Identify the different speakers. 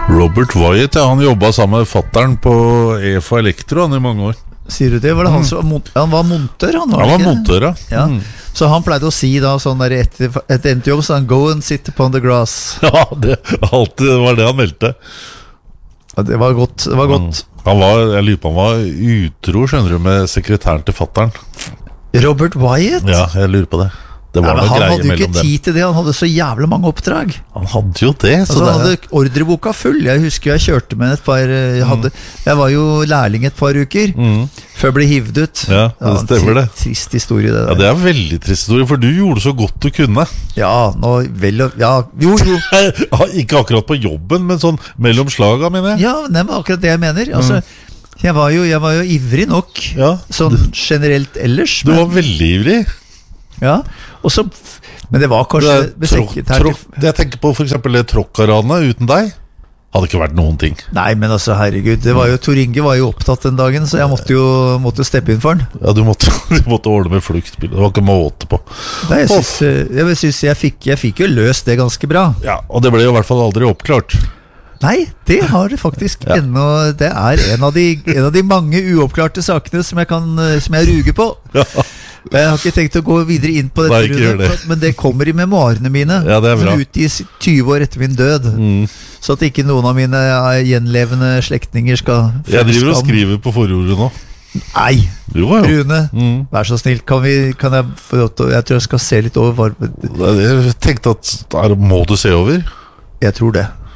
Speaker 1: Robert Wyatt, ja, han jobbet sammen med fatteren på EFA Elektro han I mange år.
Speaker 2: Sier du det? Var det han som han var montør? Han
Speaker 1: var montør, ja.
Speaker 2: Ja. Så han pleide å si da sånn der etter endt jobb, så han go and sit upon the grass.
Speaker 1: Ja, det var det han meldte.
Speaker 2: Ja, det var godt, det var godt.
Speaker 1: Jeg lurer på han var utro, skjønner du, med sekretæren til fatteren.
Speaker 2: Robert Wyatt?
Speaker 1: Ja, jeg lurer på det. Det var
Speaker 2: han hadde jo ikke tid til det. Han hadde så jævla mange oppdrag.
Speaker 1: Han hadde jo det, så
Speaker 2: han hadde ordreboka full. Jeg husker jeg kjørte med et par jeg var jo lærling et par uker før jeg ble hivd ut.
Speaker 1: Ja, det stemmer det.
Speaker 2: Trist historie det der.
Speaker 1: Ja, det veldig trist historie, for du gjorde så godt du kunne.
Speaker 2: Ja, jo.
Speaker 1: Ikke akkurat på jobben, men sånn mellom slaga, mener jeg.
Speaker 2: Ja, det var akkurat det jeg mener. Altså, jeg var jo ivrig nok, sånn generelt ellers.
Speaker 1: Du var veldig ivrig.
Speaker 2: Ja, og så, men det var kanskje
Speaker 1: jeg tenker på for eksempel det tråkkaranet uten deg hadde ikke vært noen ting.
Speaker 2: Nei, men altså, herregud, det var jo, Tor Inge var jo opptatt den dagen, så jeg måtte jo steppe inn for den.
Speaker 1: Ja, du måtte ordne med fluktbil. Det var ikke måte på.
Speaker 2: Nei, jeg synes jeg fikk jo løst det ganske bra.
Speaker 1: Ja, og det ble jo I hvert fall aldri oppklart.
Speaker 2: Nei, det har det faktisk ennå. Det en av de mange uoppklarte sakene som jeg ruger på. Ja. Jeg har ikke tenkt å gå videre inn på dette, men det kommer I memoarene mine.
Speaker 1: Ja, det bra.
Speaker 2: Som utgis 20 år etter min død. Så at ikke noen av mine gjenlevende slektninger skal
Speaker 1: Jeg driver og skriver på forordet nå.
Speaker 2: Nei, Rune, vær så snill. Jeg tror jeg skal se litt over.
Speaker 1: Jeg tenkte at må du se over?
Speaker 2: Jeg tror det.